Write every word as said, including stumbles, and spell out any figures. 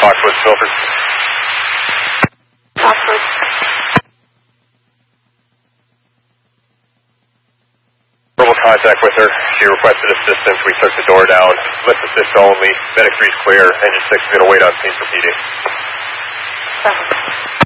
Foxwood, Milford. Foxwood. Verbal contact with her. She requested assistance. We took the door down. Lift assist only. Medic three is clear. Engine six is going to wait on scene for P D. Seven.